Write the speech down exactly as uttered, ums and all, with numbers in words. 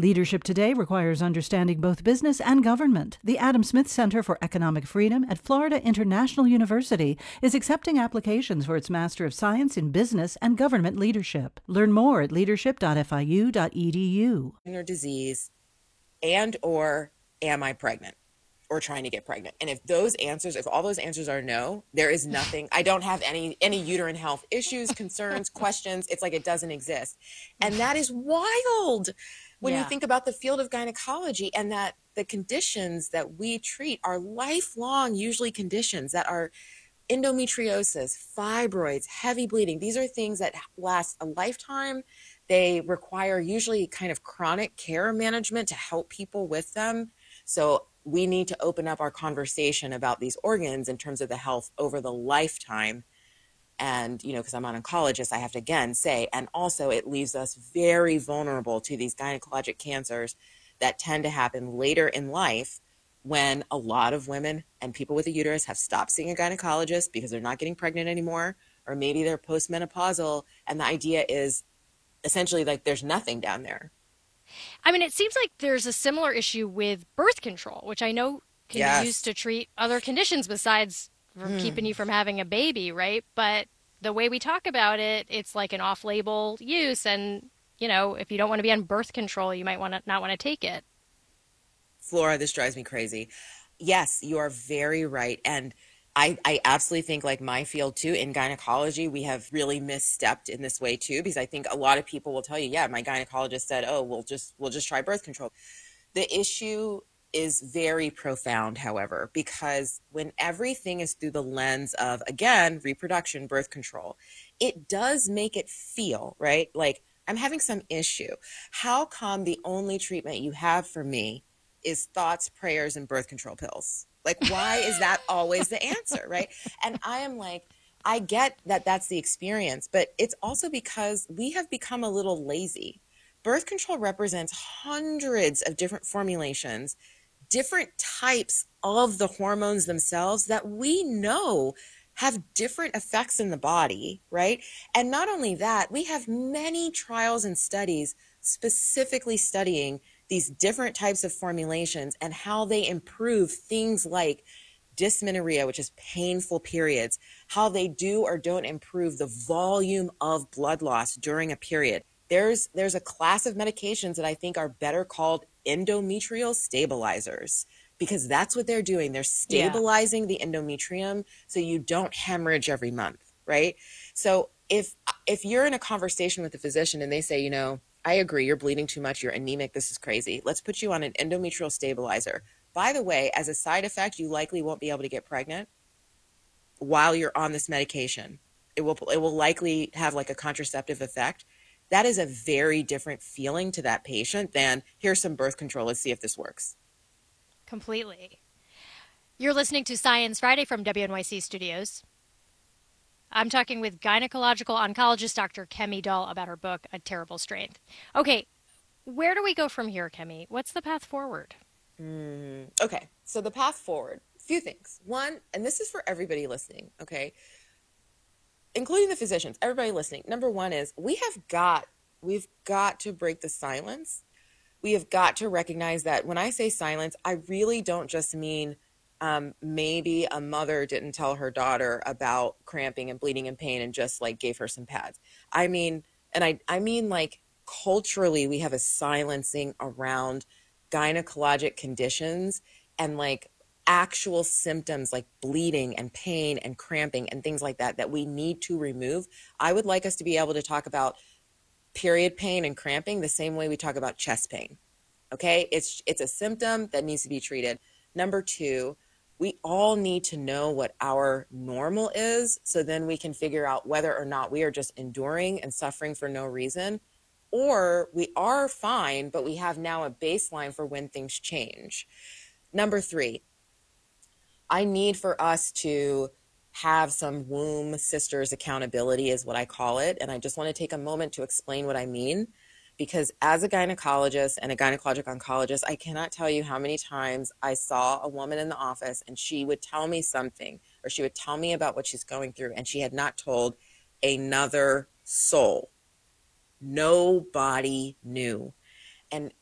Leadership today requires understanding both business and government. The Adam Smith Center for Economic Freedom at Florida International University is accepting applications for its Master of Science in Business and Government Leadership. Learn more at leadership dot f i u dot e d u. Or disease, and or am I pregnant or trying to get pregnant? And if those answers, if all those answers are no, there is nothing. I don't have any any uterine health issues, concerns, questions. It's like it doesn't exist. And that is wild when Yeah. you think about the field of gynecology, and that the conditions that we treat are lifelong, usually conditions that are endometriosis, fibroids, heavy bleeding. These are things that last a lifetime. They require usually kind of chronic care management to help people with them. So we need to open up our conversation about these organs in terms of the health over the lifetime. And, you know, because I'm an oncologist, I have to again say, and also it leaves us very vulnerable to these gynecologic cancers that tend to happen later in life, when a lot of women and people with a uterus have stopped seeing a gynecologist because they're not getting pregnant anymore, or maybe they're postmenopausal. And the idea is essentially like there's nothing down there. I mean, it seems like there's a similar issue with birth control, which I know can Yes. be used to treat other conditions besides from Hmm. keeping you from having a baby, right? But the way we talk about it, it's like an off-label use. And, you know, if you don't want to be on birth control, you might want to not want to take it. Flora, this drives me crazy. Yes, you are very right. And I, I absolutely think, like my field too, in gynecology, we have really misstepped in this way too, because I think a lot of people will tell you, yeah, my gynecologist said, oh, we'll just, we'll just try birth control. The issue is very profound, however, because when everything is through the lens of, again, reproduction, birth control, it does make it feel, right? Like I'm having some issue. How come the only treatment you have for me is thoughts, prayers, and birth control pills? Like, why is that always the answer, right? And I am like, I get that that's the experience, but it's also because we have become a little lazy. Birth control represents hundreds of different formulations, different types of the hormones themselves that we know have different effects in the body, right? And not only that, we have many trials and studies specifically studying these different types of formulations and how they improve things like dysmenorrhea, which is painful periods, how they do or don't improve the volume of blood loss during a period. There's there's a class of medications that I think are better called endometrial stabilizers, because that's what they're doing. They're stabilizing yeah. the endometrium so you don't hemorrhage every month, right? So if if you're in a conversation with a physician and they say, you know, I agree, you're bleeding too much, you're anemic, this is crazy, let's put you on an endometrial stabilizer. By the way, as a side effect, you likely won't be able to get pregnant while you're on this medication. It will it will likely have like a contraceptive effect. That is a very different feeling to that patient than, here's some birth control, let's see if this works. Completely. You're listening to Science Friday from W N Y C Studios. I'm talking with gynecological oncologist Doctor Kemi Dahl about her book, A Terrible Strength. Okay, where do we go from here, Kemi? What's the path forward? Mm, okay, so the path forward, a few things. One, and this is for everybody listening, okay, including the physicians, everybody listening. Number one is we have got, we've got to break the silence. We have got to recognize that when I say silence, I really don't just mean um, maybe a mother didn't tell her daughter about cramping and bleeding and pain and just like gave her some pads. I mean, and I, I mean like culturally, we have a silencing around gynecologic conditions and like actual symptoms like bleeding and pain and cramping and things like that that we need to remove. I would like us to be able to talk about period pain and cramping the same way we talk about chest pain. Okay, it's it's a symptom that needs to be treated. Number two, we all need to know what our normal is, so then we can figure out whether or not we are just enduring and suffering for no reason, or we are fine, but we have now a baseline for when things change. Number three, I need for us to have some womb sisters accountability is what I call it. And I just want to take a moment to explain what I mean, because as a gynecologist and a gynecologic oncologist, I cannot tell you how many times I saw a woman in the office and she would tell me something, or she would tell me about what she's going through, and she had not told another soul. Nobody knew. And